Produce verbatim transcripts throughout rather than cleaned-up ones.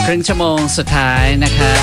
รึ่งชั่วโมงสุดท้ายนะครับ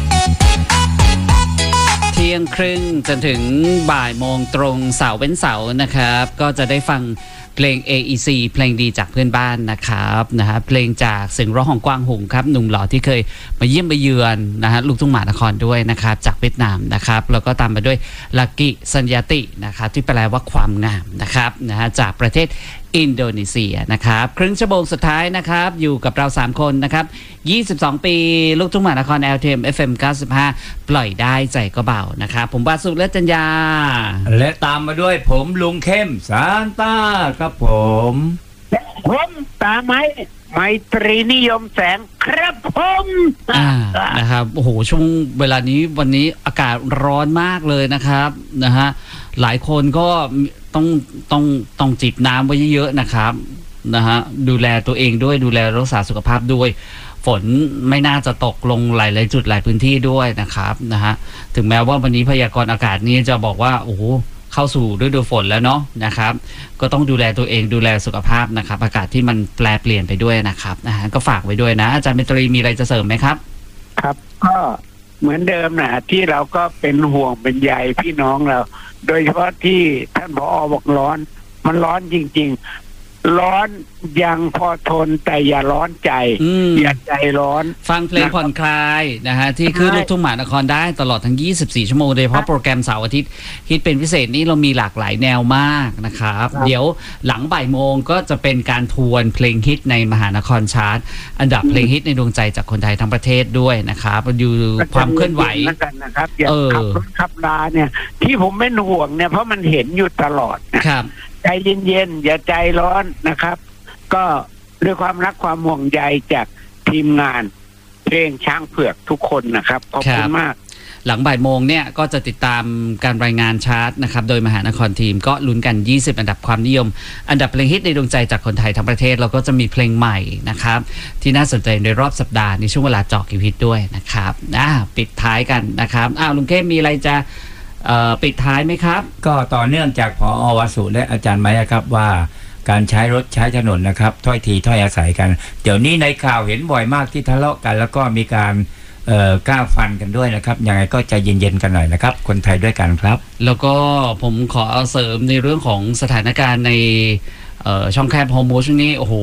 เที่ยงครึ่งจนถึงบ่ายโมงตรงเสาร์เว้นเสาร์นะครับก็จะได้ฟังเพลง เอ อี ซี เพลงดีจากเพื่อนบ้านนะครับนะฮะเพลงจากเสียงร้องของกวางหงครับหนุ่มหล่อที่เคยมาเยี่ยมมาเยือนนะฮะลูกทุ่งมหานครด้วยนะครับจากเวียดนามนะครับแล้วก็ตามมาด้วยลักกี้สัญญาตินะครับที่แปลว่าความงามนะครับนะฮะจากประเทศอินโดนีเซียนะครับครึ่งชั่วโมงสุดท้ายนะครับอยู่กับเราสามคนนะครับยี่สิบสองปีลูกทุ่งมหานคร แอล ที เอ็ม เอฟ เอ็ม เก้าสิบห้าปล่อยได้ใจก็เบานะครับผมบาสุและจัญญาและตามมาด้วยผมลุงเข้มซานต้าครับผมผมตาไม้ไมตรีนิยมแสงครับผมอ่านะครับโอ้โหช่วงเวลานี้วันนี้อากาศร้อนมากเลยนะครับนะฮะหลายคนก็ต้องต้องต้องจิบน้ำไว้เยอะๆนะครับนะฮะดูแลตัวเองด้วยดูแลรักษาสุขภาพด้วยฝนไม่น่าจะตกลงหลายๆจุดหลายพื้นที่ด้วยนะครับนะฮะถึงแม้ว่าวันนี้พยากรณ์อากาศนี้จะบอกว่าโอ้โหเข้าสู่ฤดูฝนแล้วเนาะนะครับก็ต้องดูแลตัวเองดูแลสุขภาพนะครับอากาศที่มันแปลเปลี่ยนไปด้วยนะครับนะฮะก็ฝากไว้ด้วยนะอาจารย์เมตรีมีอะไรจะเสริมไหมครับครับก็เหมือนเดิมนะที่เราก็เป็นห่วงเป็นใยพี่น้องเราโดยเฉพาะที่ท่านผอ.บอกร้อนมันร้อนจริงๆร้อนยังพอทนแต่อย่าร้อนใจอย่าใจร้อนฟังเพลงผ่อนคลายนะฮะที่คือลูกทุ่งมหานครได้ตลอดทั้งยี่สิบสี่ชั่วโมงโดยเฉพาะโปรแกรมเสาร์อาทิตย์ฮิตเป็นพิเศษนี้เรามีหลากหลายแนวมากนะครับเดี๋ยวหลังบ่ายโมงก็จะเป็นการทวนเพลงฮิตในมหานครชาร์ตอันดับเพลงฮิตในดวงใจจากคนไทยทั้งประเทศด้วยนะครับอยู่ความเคลื่อนไหวนะครับอย่างขับรถขับลาเนี่ยที่ผมไม่ห่วงเนี่ยเพราะมันเห็นอยู่ตลอดครับใจเย็นๆอย่าใจร้อนนะครับก็ด้วยความรักความห่วงใยจากทีมงานเพลงช้างเผือกทุกคนนะครับขอบคุณมากหลังบ่ายโมงเนี่ยก็จะติดตามการรายงานชาร์ตนะครับโดยมหานครทีมก็ลุ้นกันยี่สิบอันดับความนิยมอันดับเพลงฮิตในดวงใจจากคนไทยทั้งประเทศเราก็จะมีเพลงใหม่นะครับที่น่าสนใจในรอบสัปดาห์ในช่วงเวลาเจาะคิวฮิตด้วยนะครับอ่าปิดท้ายกันนะครับอ้าวลุงเข้มมีอะไรจะปิดท้ายไหมครับก็ต่อเนื่องจากผอ.วสุและอาจารย์ไม้ครับว่าการใช้รถใช้ถนนนะครับถ้อยทีถ้อยอาศัยกันเดี๋ยวนี้ในข่าวเห็นบ่อยมากที่ทะเลาะกันแล้วก็มีการกล้าฟันกันด้วยนะครับยังไงก็ใจเย็นๆกันหน่อยนะครับคนไทยด้วยกันครับแล้วก็ผมขอเอาเสริมในเรื่องของสถานการณ์ในช่องแคบโฮโมช่วงนี้โอ้โห